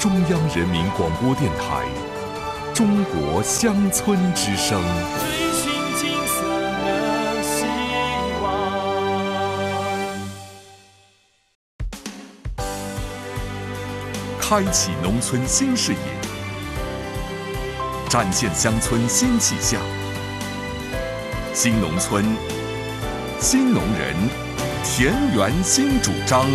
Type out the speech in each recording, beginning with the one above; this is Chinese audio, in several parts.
中央人民广播电台中国乡村之声。 追寻金色的希望， 开启农村新视野，展现乡村新气象。新农村，新农人，田园新主张。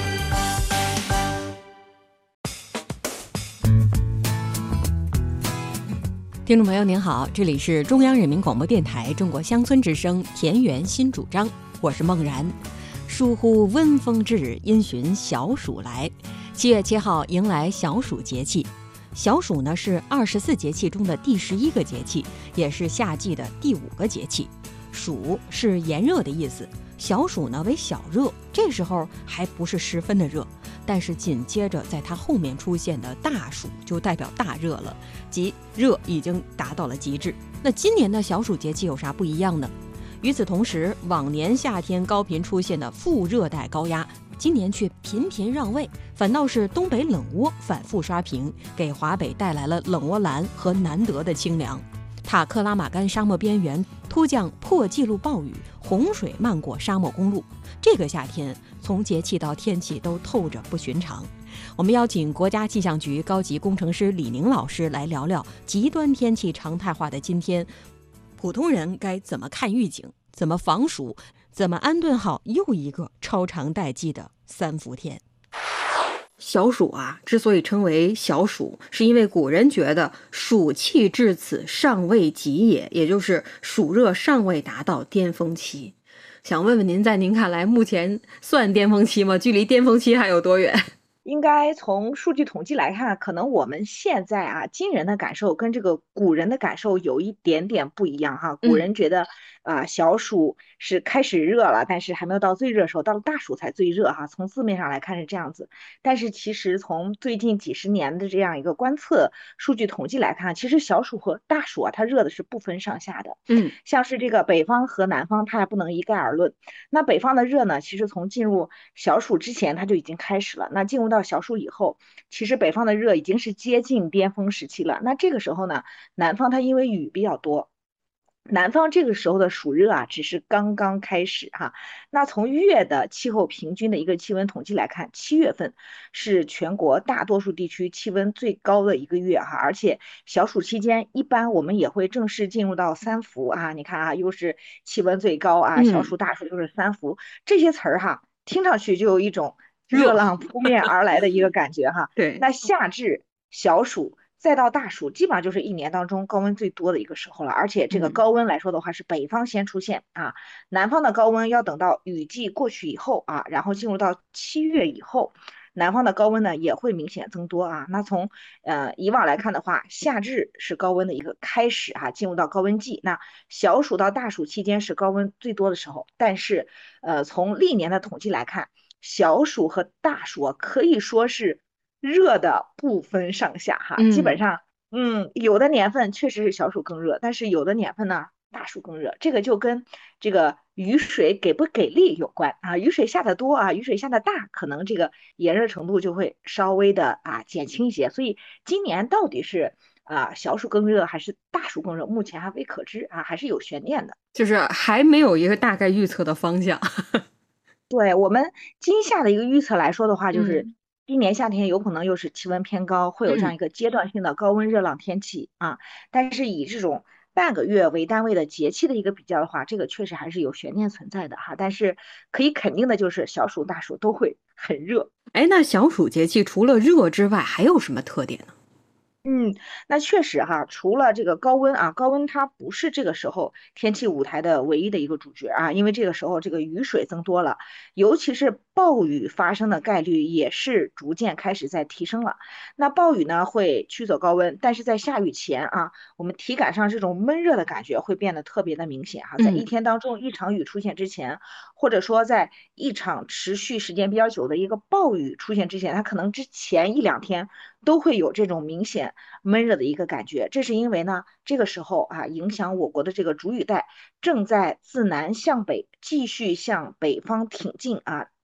听众朋友您好，这里是中央人民广播电台中国乡村之声田园新主张，我是孟然。疏忽温风至，因循小暑来。7月7号迎来小暑节气。小暑呢是24节气中的第11个节气，也是夏季的第5个节气。暑是炎热的意思，小暑呢为小热，这时候还不是十分的热。但是紧接着在它后面出现的大暑就代表大热了，即热已经达到了极致。那今年的小暑节气有啥不一样呢？与此同时，往年夏天高频出现的副热带高压，今年却频频让位，反倒是东北冷涡反复刷屏，给华北带来了冷涡蓝和难得的清凉。塔克拉玛干沙漠边缘突降破纪录暴雨，洪水漫过沙漠公路。这个夏天从节气到天气都透着不寻常。我们邀请国家气象局高级工程师李宁老师来聊聊极端天气常态化的今天，普通人该怎么看预警，怎么防暑，怎么安顿好又一个超长待季的3伏天。小暑啊，之所以称为小暑，是因为古人觉得暑气至此尚未极也，也就是暑热尚未达到巅峰期。想问问您，在您看来，目前算巅峰期吗？距离巅峰期还有多远？ 应该从数据统计来看，可能我们现在今人的感受跟这个古人的感受有一点点不一样哈。古人觉得小暑是开始热了，但是还没有到最热的时候，到了大暑才最热哈。从字面上来看是这样子，但是其实从最近几十年的这样一个观测数据统计来看，其实小暑和大暑它热的是不分上下的。像是这个北方和南方，它还不能一概而论。那北方的热呢，其实从进入小暑之前它就已经开始了，那进入到小暑以后，其实北方的热已经是接近巅峰时期了。那这个时候呢，南方它因为雨比较多，南方这个时候的暑热只是刚刚开始哈。那从月的气候平均的一个气温统计来看，7月份是全国大多数地区气温最高的一个月哈，而且小暑期间一般我们也会正式进入到3伏啊。你看又是气温最高小暑大暑就是3伏，这些词儿听上去就有一种热浪扑面而来的一个感觉哈。 对， 那夏至、小暑再到大暑，基本上就是一年当中高温最多的一个时候了。而且这个高温来说的话，是北方先出现南方的高温要等到雨季过去以后然后进入到7月以后，南方的高温呢也会明显增多那从以往来看的话，夏至是高温的一个开始进入到高温季。那小暑到大暑期间是高温最多的时候，但是从历年的统计来看，小暑和大暑可以说是热的不分上下基本上有的年份确实是小暑更热，但是有的年份呢大暑更热。这个就跟这个雨水给不给力有关雨水下的多雨水下的大，可能这个炎热程度就会稍微的减轻一些。所以今年到底是小暑更热还是大暑更热，目前还未可知还是有悬念的， 就是还没有一个大概预测的方向。 对，我们今夏的一个预测来说的话，就是今年夏天有可能又是气温偏高，会有这样一个阶段性的高温热浪天气但是以这种半个月为单位的节气的一个比较的话，这个确实还是有悬念存在的但是可以肯定的就是小暑大暑都会很热。 那小暑节气除了热之外还有什么特点呢？ 那确实除了这个高温高温它不是这个时候天气舞台的唯一的一个主角因为这个时候这个雨水增多了，尤其是暴雨发生的概率也是逐渐开始在提升了。那暴雨呢会驱走高温，但是在下雨前我们体感上这种闷热的感觉会变得特别的明显在一天当中一场雨出现之前，或者说在一场持续时间比较久的一个暴雨出现之前，它可能之前1-2天都会有这种明显闷热的一个感觉。这是因为呢这个时候影响我国的这个主雨带正在自南向北继续向北方挺进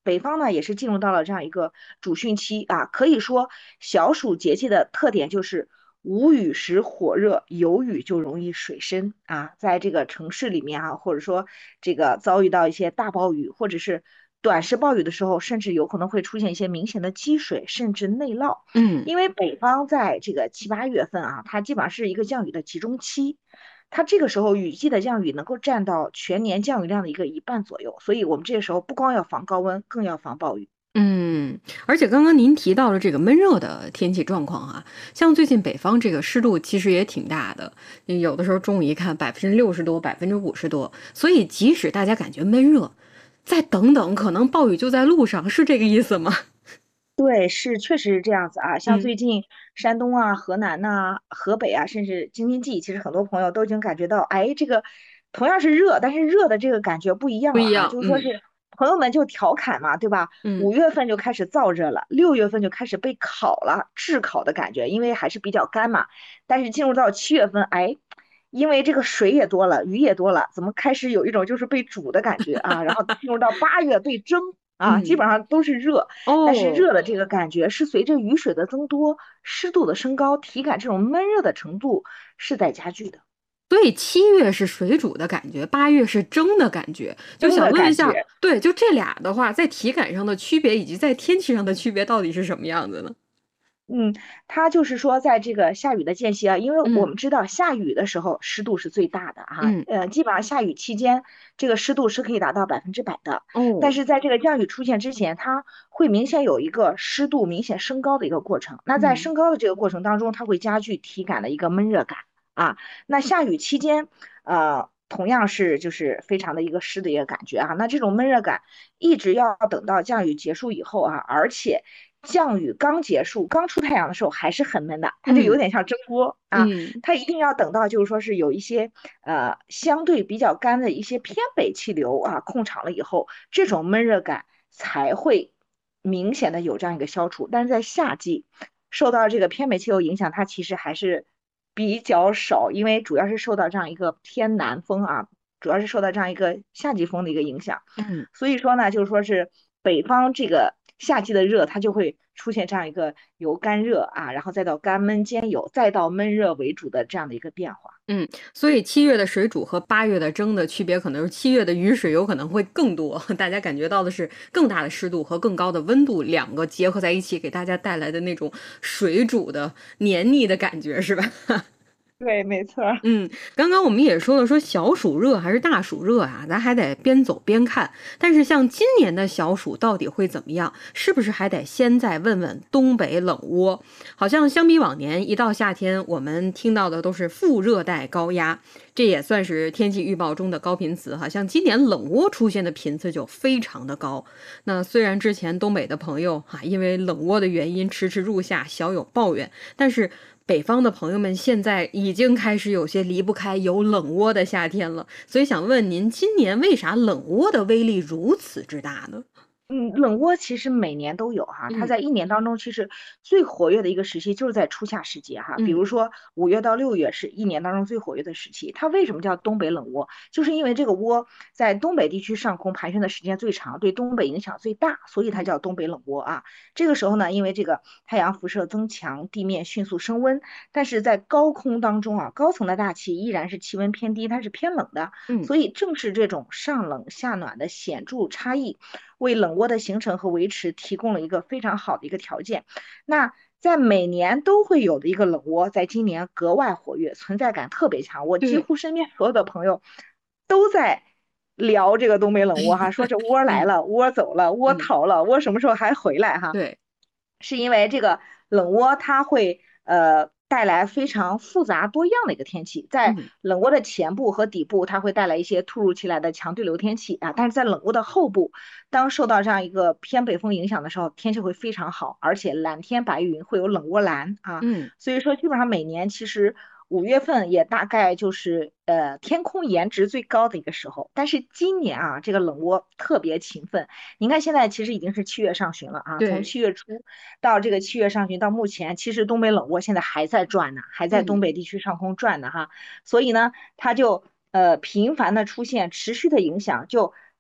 北方呢也是进入到了这样一个主汛期啊，可以说小暑节气的特点就是无雨时火热，有雨就容易水深啊。在这个城市里面啊，或者说这个遭遇到一些大暴雨或者是短时暴雨的时候，甚至有可能会出现一些明显的积水，甚至内涝。 嗯。 因为北方在这个七八月份啊，它基本上是一个降雨的集中期，它这个时候雨季的降雨能够占到全年降雨量的一个一半左右，所以我们这个时候不光要防高温，更要防暴雨。 嗯，而且刚刚您提到了这个闷热的天气状况哈，像最近北方这个湿度其实也挺大的，有的时候中午一看60%多、50%多，所以即使大家感觉闷热，再等等，可能暴雨就在路上，是这个意思吗？ 对，是确实是这样子啊。像嗯， 最近山东啊、河南呐、河北啊，甚至京津冀，其实很多朋友都已经感觉到，哎，这个同样是热，但是热的这个感觉不一样了哈。 不一样，嗯就是说是朋友们就调侃嘛，对吧？ 嗯 5月份就开始燥热了，6月份就开始被烤了，炙烤的感觉，因为还是比较干嘛。但是进入到7月份，哎，因为这个水也多了，雨也多了，怎么开始有一种就是被煮的感觉啊？然后进入到8月被蒸。啊，基嗯， 本上都是热，但是哦， 热的这个感觉是随着雨水的增多、湿度的升高，体感这种闷热的程度是在加剧的。 所以7月是水煮的感觉8月是蒸的感觉，就蒸的想问一下， 感觉。 对，就这俩的话，在体感上的区别以及在天气上的区别到底是什么样子呢？ 嗯，它就是说，在这个下雨的间隙啊，因为我嗯们知道下雨的时候湿度是最大的哈， 嗯， 基本上下雨期间这个湿度是可以达到100%的，但哦， 是在这个降雨出现之前，它会明显有一个湿度明显升高的一个过程。那在嗯。 升高的这个过程当中，它会加剧体感的一个闷热感啊。那下雨期间，同样是就是非常的一个湿的一个感觉啊。那这种闷热感一直要等到降雨结束以后啊，而且降雨刚结束、刚出太阳的时候还是很闷的，它就有嗯点像蒸锅啊。 嗯它一定要等到就是说是有一些相对比较干的一些偏北气流啊控场了以后，这种闷热感才会明显的有这样一个消除。但是在夏季受到这个偏北气流影响，它其实还是比较少，因为主要是受到这样一个偏南风啊，主要是受到这样一个夏季风的一个影响。 嗯， 所以说呢，就是说是北方这个夏季的热，它就会出现这样一个由干热啊，然后再到干闷兼有，再到闷热为主的这样的一个变化。 嗯，所以7月的水煮和8月的蒸的区别，可能是7月的雨水有可能会更多，大家感觉到的是更大的湿度和更高的温度，两个结合在一起，给大家带来的那种水煮的黏腻的感觉，是吧？ 对，没错儿。 嗯，刚刚我们也说了，说小暑热还是大暑热啊，咱还得边走边看。但是像今年的小暑到底会怎么样？是不是还得先再问问东北冷窝？好像相比往年，一到夏天，我们听到的都是副热带高压，这也算是天气预报中的高频词。好像今年冷窝出现的频次就非常的高。那虽然之前东北的朋友因为冷窝的原因迟迟入夏，小有抱怨，但是北方的朋友们现在已经开始有些离不开有冷窝的夏天了，所以想问您，今年为啥冷窝的威力如此之大呢？ 冷窝其实每年都有哈，它嗯在一年当中其实最活跃的一个时期就是在初夏时节哈，比嗯如说5月到6月是一年当中最活跃的时期。它为什么叫东北冷窝？就是因为这个窝在东北地区上空盘旋的时间最长，对东北影响最大，所以它嗯叫东北冷窝啊。这个时候呢，因为这个太阳辐射增强，地面迅速升温，但是在高空当中啊，高层的大气依然是气温偏低，它是偏冷的， 嗯所以正是这种上冷下暖的显著差异。为冷窝的形成和维持提供了一个非常好的一个条件。那在每年都会有的一个冷窝，在今年格外活跃，存在感特别强。我几对， 乎身边所有的朋友都在聊这个东北冷窝哈，说这窝来嗯了，窝走了，窝嗯逃了，窝什么时候还回来哈？ 对， 是因为这个冷窝它会带来非常复杂多样的一个天气，在嗯冷窝的前部和底部，它会带来一些突如其来的强对流天气啊，但是在冷窝的后部，当受到这样一个偏北风影响的时候，天气会非常好，而且蓝天白云会有冷窝蓝啊， 嗯所以说基本上每年其实5月份也大概就是天空颜值最高的一个时候，但是今年啊这个冷窝特别勤奋，您看现在其实已经是7月上旬了啊，从对， 7月初到这个7月上旬到目前，其实东北冷窝现在还在转呢，还在东嗯北地区上空转呢哈，所以呢它就频繁的出现持续的影响，就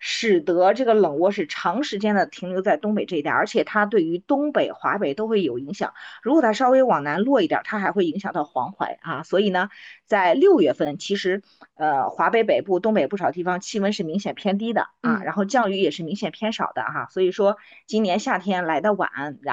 使得这个冷涡是长时间的停留在东北这一带，而且它对于东北、华北都会有影响。如果它稍微往南落一点，它还会影响到黄淮啊。所以呢，在6月份，其实华北北部、东北不少地方气温是明显偏低的啊，然后降雨也是明显偏少的哈。所以说今年夏天来的晚，